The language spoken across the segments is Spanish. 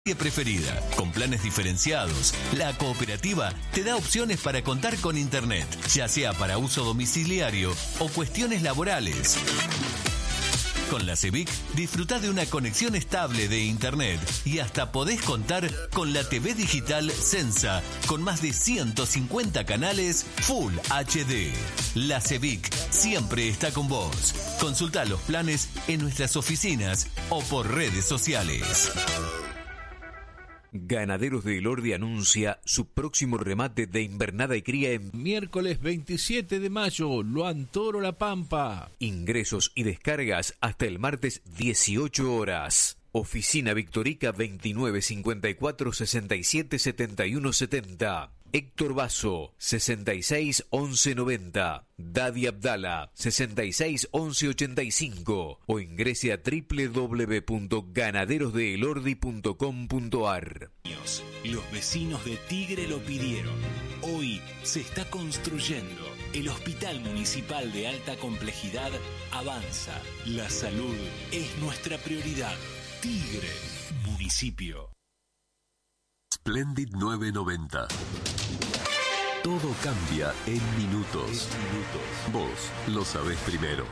Preferida. Con planes diferenciados, la cooperativa te da opciones para contar con internet, ya sea para uso domiciliario o cuestiones laborales. Con la CEBIC disfrutá de una conexión estable de internet y hasta podés contar con la TV digital Sensa con más de 150 canales Full HD. La CEBIC siempre está con vos. Consultá los planes en nuestras oficinas o por redes sociales. Ganaderos de Elordi anuncia su próximo remate de invernada y cría en miércoles 27 de mayo, Luan Toro La Pampa. Ingresos y descargas hasta el martes 18 horas. Oficina Victorica 2954 67 71 70. Héctor Basso 66 11 90. Dadi Abdala 66 11 85 o ingrese a www.ganaderosdeelordi.com.ar. Los vecinos de Tigre lo pidieron. Hoy se está construyendo. El Hospital Municipal de Alta Complejidad avanza. La salud es nuestra prioridad. Tigre, municipio. Splendid 990. Todo cambia en minutos. Vos lo sabés primero.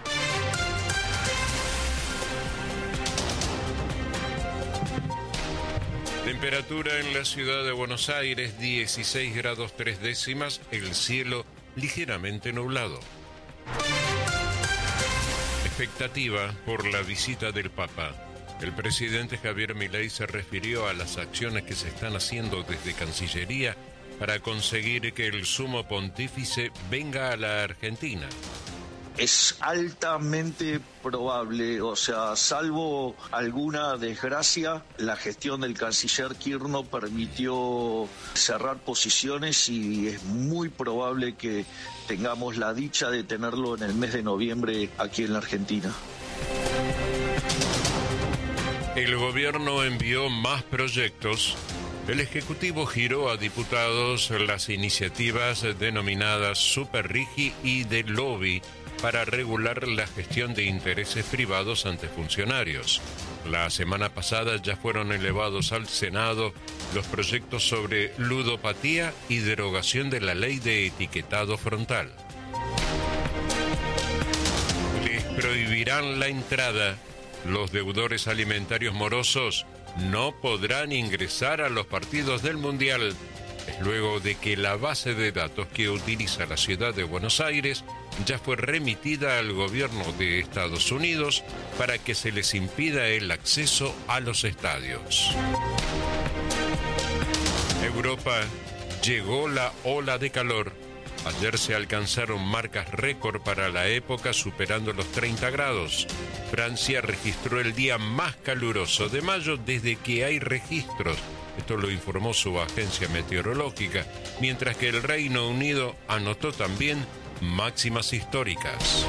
Temperatura en la ciudad de Buenos Aires, 16 grados 3 décimas, el cielo ligeramente nublado. Expectativa por la visita del Papa. El presidente Javier Milei se refirió a las acciones que se están haciendo desde Cancillería para conseguir que el sumo pontífice venga a la Argentina. Es altamente probable, o sea, salvo alguna desgracia, la gestión del canciller Kirchner permitió cerrar posiciones y es muy probable que tengamos la dicha de tenerlo en el mes de noviembre aquí en la Argentina. El gobierno envió más proyectos. El Ejecutivo giró a diputados las iniciativas denominadas Super Rigi y de Lobby para regular la gestión de intereses privados ante funcionarios. La semana pasada ya fueron elevados al Senado los proyectos sobre ludopatía y derogación de la ley de etiquetado frontal. Les prohibirán la entrada. Los deudores alimentarios morosos no podrán ingresar a los partidos del Mundial. Es luego de que la base de datos que utiliza la ciudad de Buenos Aires ya fue remitida al gobierno de Estados Unidos para que se les impida el acceso a los estadios. Europa, llegó la ola de calor. Ayer se alcanzaron marcas récord para la época, superando los 30 grados. Francia registró el día más caluroso de mayo desde que hay registros. Esto lo informó su agencia meteorológica, mientras que el Reino Unido anotó también máximas históricas.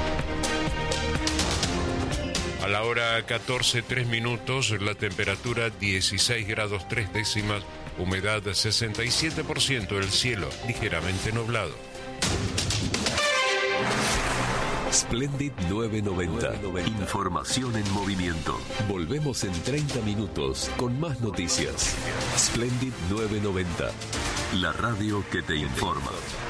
A la hora 14:03, la temperatura 16 grados 3 décimas, humedad 67%, el cielo ligeramente nublado. Splendid 990. Información en movimiento. Volvemos en 30 minutos con más noticias. Splendid 990. La radio que te informa.